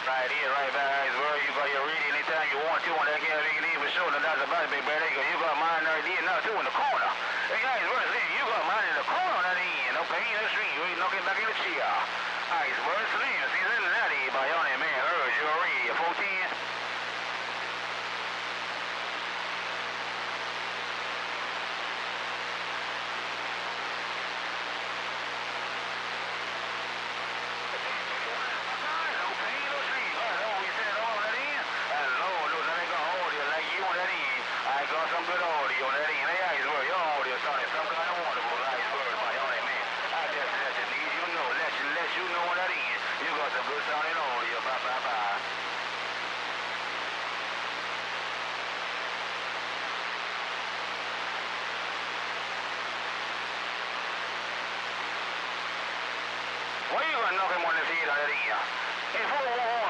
Right here, right back, where you got your reading anytime you want to on that gas, you can even show that that's about big brother. You got mine right there now too in the corner. Hey guys, where's it? You got mine in the corner on that end. No pain in the street. You ain't knocking back in the chair. Alright, where's Slim? See that in that end by your name, man. Heard you already. 410. Some good audio on that end. Hey, Iceberg, your audio sounding some kind of wonderful, Iceberg, by your name, man. I just need you to know, let you know on that end. You got some good sounding audio. Bye, bye, bye. Why you gonna knock him on his head on that end? Hey,